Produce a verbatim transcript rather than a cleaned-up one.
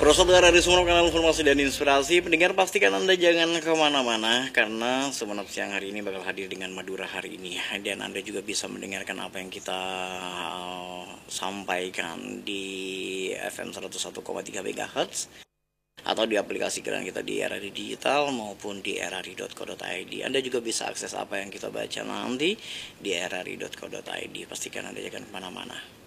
Sobat dari semua kanal informasi dan inspirasi, pendengar pastikan Anda jangan kemana-mana karena Sumenep siang hari ini bakal hadir dengan Madura hari ini. Dan Anda juga bisa mendengarkan apa yang kita uh, sampaikan di F M seratus satu koma tiga MHz atau di aplikasi keren kita di R R I Digital maupun di r r i dot co dot i d. Anda juga bisa akses apa yang kita baca nanti di r r i dot co dot i d. Pastikan Anda jangan kemana-mana.